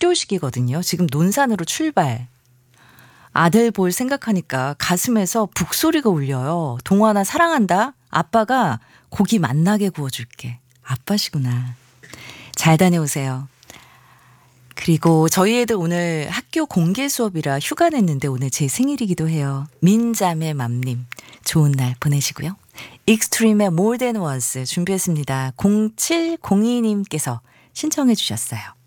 수료식이거든요. 지금 논산으로 출발. 아들 볼 생각하니까 가슴에서 북소리가 울려요. 동환아 사랑한다. 아빠가 고기 맛나게 구워줄게. 아빠시구나. 잘 다녀오세요. 그리고 저희 애들 오늘 학교 공개 수업이라 휴가 냈는데 오늘 제 생일이기도 해요. 민자매 맘님 좋은 날 보내시고요. 익스트림의 More Than Was 준비했습니다. 0702님께서 신청해 주셨어요.